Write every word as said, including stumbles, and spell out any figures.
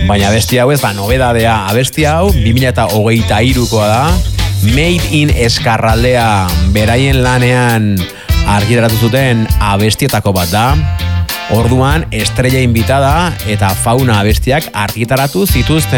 Baina abesti hau ez, ba, nobedadea abesti hau, bi mila hogeita hirukoa da, Made in Eskarraldea beraien lanean argitaratu zuten abestietako bat da. Orduan, Estrella Invitada eta Fauna abestiak argitaratu zituzten.